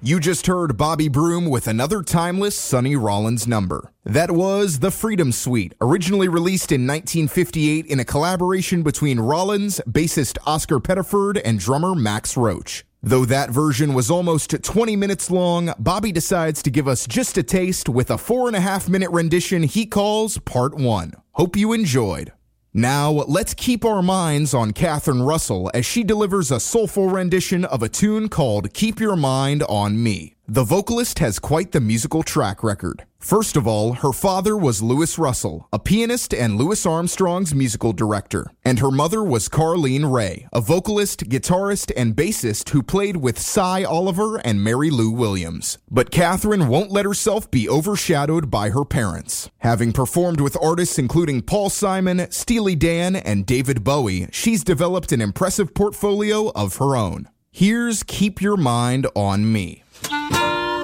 You just heard Bobby Broom with another timeless Sonny Rollins number. That was The Freedom Suite, originally released in 1958 in a collaboration between Rollins, bassist Oscar Pettiford, and drummer Max Roach. Though that version was almost 20 minutes long, Bobby decides to give us just a taste with a 4.5-minute rendition he calls Part 1. Hope you enjoyed. Now, let's keep our minds on Catherine Russell as she delivers a soulful rendition of a tune called Keep Your Mind on Me. The vocalist has quite the musical track record. First of all, her father was Louis Russell, a pianist and Louis Armstrong's musical director, and her mother was Carleen Rae, a vocalist, guitarist, and bassist who played with Cy Oliver and Mary Lou Williams. But Catherine won't let herself be overshadowed by her parents. Having performed with artists including Paul Simon, Steely Dan, and David Bowie, she's developed an impressive portfolio of her own. Here's Keep Your Mind on Me.